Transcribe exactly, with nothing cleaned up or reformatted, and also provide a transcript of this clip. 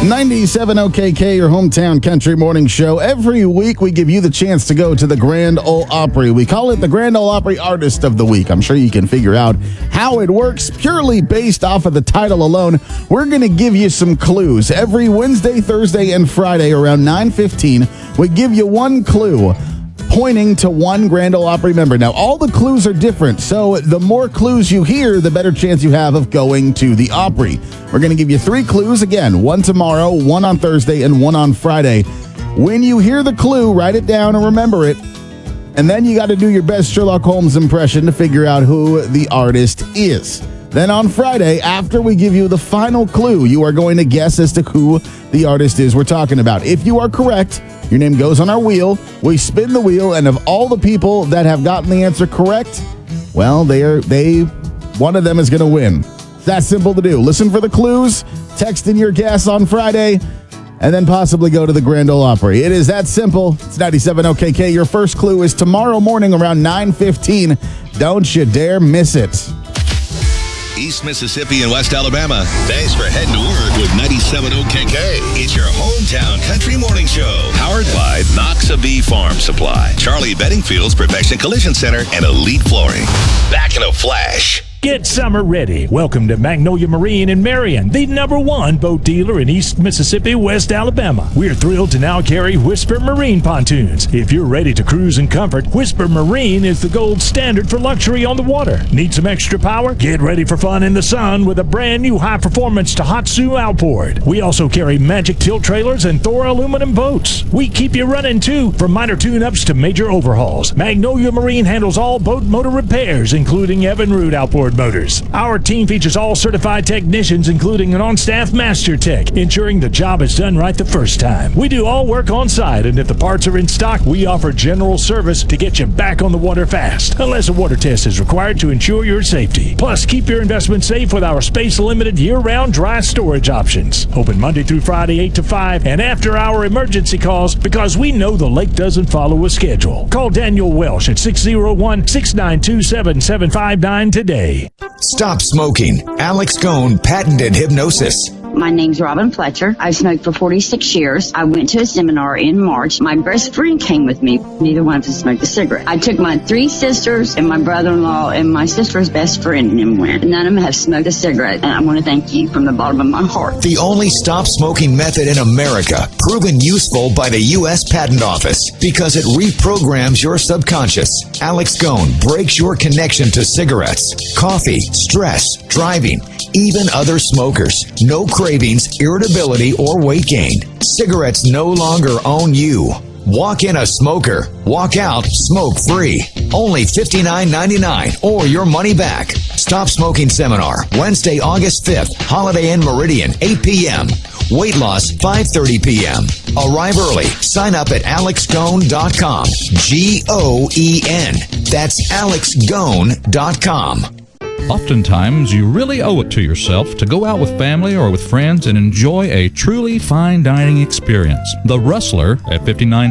ninety-seven O K K, your hometown country morning show. Every week we give you the chance to go to the Grand Ole Opry. We call it the Grand Ole Opry Artist of the Week. I'm sure you can figure out how it works purely based off of the title alone. We're going to give you some clues. Every Wednesday, Thursday, and Friday around nine fifteen, we give you one clue pointing to one Grand Ole Opry member. Now, all the clues are different, so the more clues you hear, the better chance you have of going to the Opry. We're going to give you three clues again, one tomorrow, one on Thursday, and one on Friday. When you hear the clue, write it down and remember it, and then you got to do your best Sherlock Holmes impression to figure out who the artist is. Then on Friday, after we give you the final clue, you are going to guess as to who the artist is we're talking about. If you are correct, your name goes on our wheel. We spin the wheel, and of all the people that have gotten the answer correct, well, they are they one of them is going to win. It's that simple to do. Listen for the clues, text in your guess on Friday, and then possibly go to the Grand Ole Opry. It is that simple. It's ninety-seven O K K. Your first clue is tomorrow morning around nine fifteen. Don't you dare miss it. East Mississippi and West Alabama. Thanks for heading to work with ninety-seven O K K. It's your hometown country morning show. Powered by Noxabee Farm Supply, Charlie Bedingfield's Perfection Collision Center, and Elite Flooring. Back in a flash. Get summer ready. Welcome to Magnolia Marine in Marion, the number one boat dealer in East Mississippi, West Alabama. We're thrilled to now carry Whisper Marine pontoons. If you're ready to cruise in comfort, Whisper Marine is the gold standard for luxury on the water. Need some extra power? Get ready for fun in the sun with a brand new high-performance Tohatsu outboard. We also carry Magic tilt trailers and Thor aluminum boats. We keep you running, too, from minor tune-ups to major overhauls. Magnolia Marine handles all boat motor repairs, including Evinrude outboard motors. Our team features all certified technicians, including an on-staff master tech, ensuring the job is done right the first time. We do all work on site, and if the parts are in stock, we offer general service to get you back on the water fast, unless a water test is required to ensure your safety. Plus, keep your investment safe with our space-limited year-round dry storage options. Open Monday through Friday, eight to five, and after-hour emergency calls, because we know the lake doesn't follow a schedule. Call Daniel Welsh at six oh one, six nine two seven, seven five nine today. Stop smoking. Alex Cohn patented hypnosis. My name's Robin Fletcher. I've smoked for forty-six years. I went to a seminar in March. My best friend came with me. Neither one of us smoked a cigarette. I took my three sisters and my brother-in-law and my sister's best friend and went. None of them have smoked a cigarette, and I want to thank you from the bottom of my heart. The only stop smoking method in America, proven useful by the U S Patent Office because it reprograms your subconscious. Alex Cohn breaks your connection to cigarettes, coffee, stress, driving, even other smokers. No cravings, irritability, or weight gain. Cigarettes no longer own you. Walk in a smoker. Walk out smoke-free. Only fifty-nine ninety-nine or your money back. Stop Smoking Seminar, Wednesday, August fifth, Holiday Inn Meridian, eight p.m. Weight loss, five thirty p.m. Arrive early. Sign up at alex goen dot com. G O E N. That's alex goen dot com. Oftentimes, you really owe it to yourself to go out with family or with friends and enjoy a truly fine dining experience. The Rustler at fifty-nine